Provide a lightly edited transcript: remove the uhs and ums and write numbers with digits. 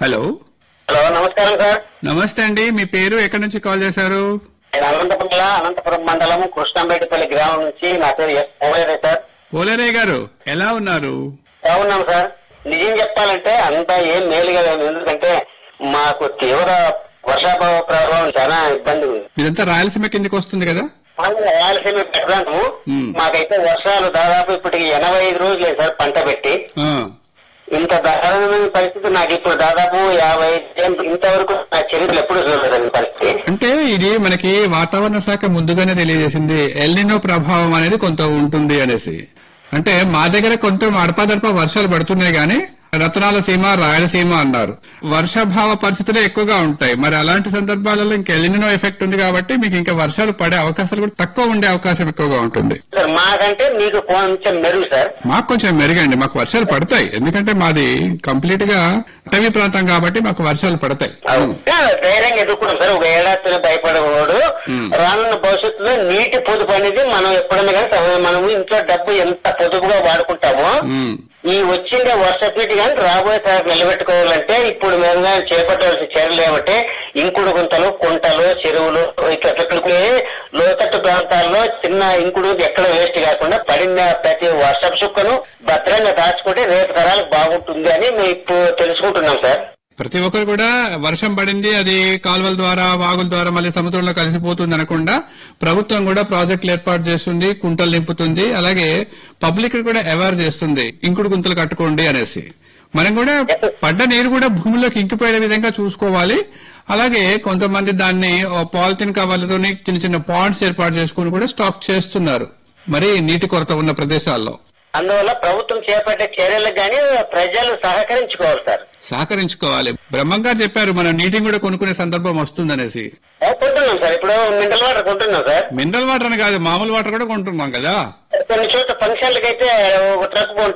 Hello. Hello, నమస్కారం sir. నమస్తే అండి, మీ పేరు, ఎక్కడి నుంచి కాల్ చేశారు? నేను అనంతపురం మండలం కృష్ణంపేటపల్లి గ్రామం నుంచి. నా పేరు ఎస్ పోలేరే సార్. పోలేరయ్య గారు, ఎలా ఉన్నారు? బాగున్నాం సార్. నిజం చెప్పాలంటే అంతా ఏం మేలుగా లేదు. ఎందుకంటే మాకు తీవ్ర వర్షాభావ ప్రభావం చాలా ఇబ్బంది ఉంది. ఇదంతా రాయలసీమ కిందకి వస్తుంది కదా? రాయలసీమ ప్రాంతం. మాకైతే వర్షాలు దాదాపు ఇప్పటికి 85 రోజులు లేదు సార్ పంట పెట్టి. ఇంత దారుణమైన పరిస్థితి నాకు ఇప్పుడు దాదాపు 50 ఇంతవరకు నా చరిత్రలు ఎప్పుడు చూడలేదు పరిస్థితి. అంటే ఇది మనకి వాతావరణ శాఖ ముందుగానే తెలియజేసింది, ఎల్నినో ప్రభావం అనేది కొంత ఉంటుంది అనేసి. అంటే మా దగ్గర కొంత అడపాదడపా వర్షాలు పడుతున్నాయి గానీ రతనాల సీమ, రాయలసీమ అన్నారు. వర్షాభావ పరిస్థితులు ఎక్కువగా ఉంటాయి. మరి అలాంటి సందర్భాలలో ఇంకా ఎల్నినో ఎఫెక్ట్ ఉంది కాబట్టి మీకు ఇంకా వర్షాలు పడే అవకాశాలు కూడా తక్కువ ఉండే అవకాశం ఎక్కువగా ఉంటుంది. మాకంటే మీకు కొంచెం మెరుగు సార్. మాకు కొంచెం మెరుగండి, మాకు వర్షాలు పడతాయి. ఎందుకంటే మాది కంప్లీట్ గా అటవీ ప్రాంతం కాబట్టి మాకు వర్షాలు పడతాయి. ధైర్యంగా ఎదుర్కొన్నాం సార్. ఒక ఏడాదితో భయపడకూడదు. రానున్న భవిష్యత్తులో నీటి పొదుపు అనేది మనం ఎప్పుడన్నా కానీ మనము ఇంట్లో డబ్బు ఎంత పొదుపుగా వాడుకుంటామో ఈ వచ్చిందే వర్షపీటి కానీ రాబోయే తరం నిలబెట్టుకోవాలంటే ఇప్పుడు మేము చేపట్టవలసిన చర్యలు ఏమంటే ఇంకుడు గుంతలు, కుంటలు, చెరువులు ఇట్లా లోతట్టు ప్రాంతాల్లో చిన్న ఇంకుడు ఎక్కడ వేస్ట్ కాకుండా పడిన ప్రతి వర్షపు చుక్కను భద్రంగా దాచుకుంటే రేపు తరాలకు బాగుంటుంది అని మేము ఇప్పుడు తెలుసుకుంటున్నాం సార్. ప్రతి ఒక్కరు కూడా వర్షం పడింది అది కాలువల ద్వారా, వాగుల ద్వారా మళ్ళీ సముద్రంలో కలిసిపోతుంది అనకుండా ప్రభుత్వం కూడా ప్రాజెక్టులు ఏర్పాటు చేస్తుంది, కుంటలు నింపుతుంది. అలాగే పబ్లిక్ కూడా అవేర్ చేస్తుంది, ఇంకుడు గుంతలు కట్టుకోండి అనేసి. మనం కూడా పడ్డ నీరు కూడా భూమిలోకి ఇంకిపోయే విధంగా చూసుకోవాలి. అలాగే కొంతమంది దాన్ని పాలిథిన్ కవర్లతో చిన్న చిన్న పాండ్స్ ఏర్పాటు చేసుకుని కూడా స్టాక్ చేస్తున్నారు మరి నీటి కొరత ఉన్న ప్రదేశాల్లో. అందువల్ల ప్రభుత్వం చేపట్టే చర్యలకు గానీ ప్రజలు సహకరించుకోవాలి సార్. సహకరించుకోవాలి. బ్రహ్మంగారు చెప్పారు మనం నీటిని కూడా కొనుక్కునే సందర్భం వస్తుందనేసి. కొంటున్నాం సార్. ఇప్పుడు మినరల్ వాటర్ కొంటున్నాం సార్. మినరల్ వాటర్ అని కాదు, మామూలు వాటర్ కూడా కొంటున్నాం కదా. కొన్ని చోట్ల ఫంక్షన్లకైతే ఒక ట్రక్